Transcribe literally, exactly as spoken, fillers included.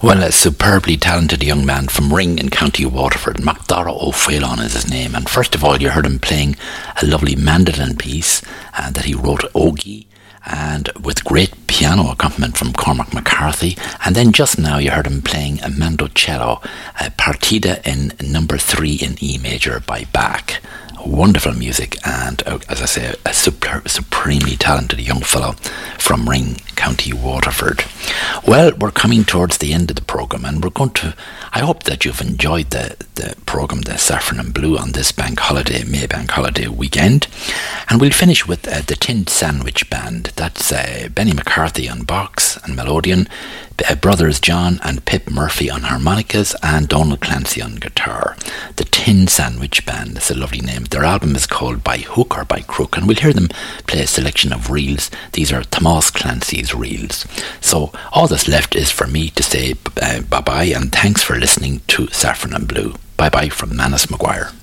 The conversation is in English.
Well, a superbly talented young man from Ring in County Waterford, MacDara O'Phelan is his name. And first of all, you heard him playing a lovely mandolin piece uh, that he wrote, Ogie, and with great piano accompaniment from Cormac McCarthy. And then just now you heard him playing a mandocello, a partita in number three in E major by Bach. Wonderful music, and uh, as I say, a super, supremely talented young fellow from Ring, County Waterford. Well, we're coming towards the end of the programme, and we're going to, I hope that you've enjoyed the, the programme, the Saffron and Blue, on this bank holiday, May bank holiday weekend. And we'll finish with uh, the Tin Sandwich Band. That's uh, Benny McCarthy on box and melodeon, uh, brothers John and Pip Murphy on harmonicas, and Donald Clancy on guitar. The Tin Sandwich Band is a lovely name. Their album is called By Hook or By Crook, and we'll hear them play a selection of reels. These are Tomás Clancy's reels. So all that's left is for me to say uh, bye-bye, and thanks for listening to Saffron and Blue. Bye-bye from Manus Maguire.